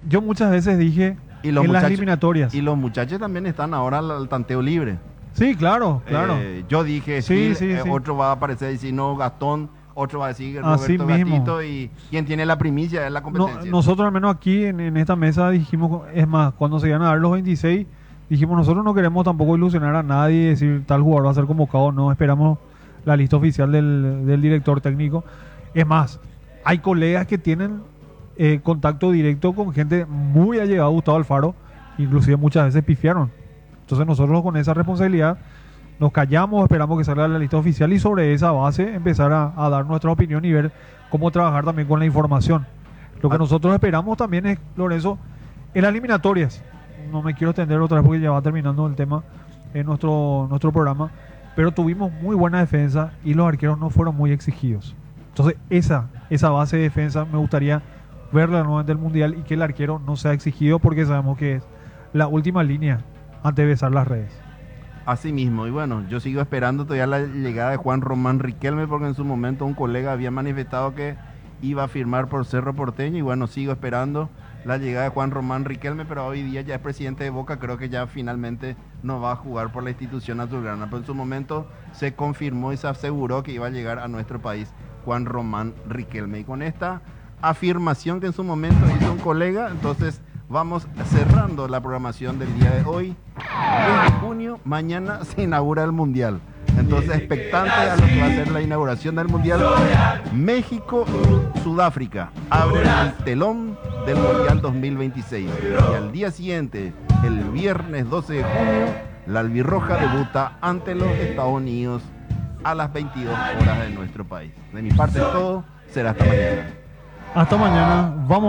yo muchas veces dije Y los en las muchachos, eliminatorias. y los muchachos también están ahora al tanteo libre. Sí, claro, claro. Yo dije, Sí, Gil, sí, sí. otro va a aparecer y si no, Gastón, otro va a decir Así Roberto mismo. Gatito, y quien tiene la primicia es la competencia. Nosotros al menos aquí en esta mesa dijimos, es más, cuando se iban a dar los 26, dijimos nosotros no queremos tampoco ilusionar a nadie, decir tal jugador va a ser convocado, no esperamos la lista oficial del director técnico. Es más, hay colegas que tienen contacto directo con gente muy allegada a Gustavo Alfaro, inclusive muchas veces pifiaron. Entonces nosotros con esa responsabilidad nos callamos, esperamos que salga la lista oficial y sobre esa base empezar a dar nuestra opinión y ver cómo trabajar también con la información. Lo que nosotros esperamos también es, Lorenzo, en las eliminatorias. No me quiero extender otra vez porque ya va terminando el tema en nuestro programa, pero tuvimos muy buena defensa y los arqueros no fueron muy exigidos. Entonces esa base de defensa me gustaría verla nuevamente del Mundial y que el arquero no sea exigido porque sabemos que es la última línea antes de besar las redes. Así mismo, y bueno, yo sigo esperando todavía la llegada de Juan Román Riquelme, porque en su momento un colega había manifestado que iba a firmar por Cerro Porteño, y bueno, sigo esperando la llegada de Juan Román Riquelme, pero hoy día ya es presidente de Boca, creo que ya finalmente no va a jugar por la institución azulgrana, pero en su momento se confirmó y se aseguró que iba a llegar a nuestro país Juan Román Riquelme, y con esta afirmación que en su momento hizo un colega, entonces vamos cerrando la programación del día de hoy. 10 de junio, mañana se inaugura el Mundial. Entonces, expectante a lo que va a ser la inauguración del Mundial. México-Sudáfrica abre el telón del Mundial 2026. Y al día siguiente, el viernes 12 de junio, la albirroja debuta ante los Estados Unidos a las 22 horas de nuestro país. De mi parte es todo, será hasta mañana. Hasta mañana, vamos.